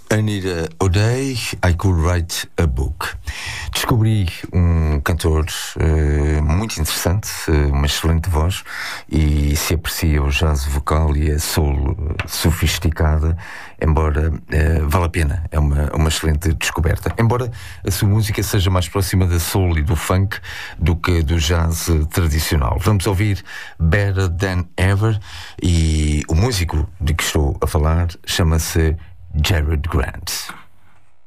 Anita O'Day, I Could Write a Book. Descobri um cantor muito interessante, uma excelente voz, e se aprecia o jazz vocal e a soul sofisticada, embora vale a pena, é uma excelente descoberta. Embora a sua música seja mais próxima da soul e do funk do que do jazz tradicional. Vamos ouvir Better Than Ever, e o músico de que estou a falar chama-se Jared Grant.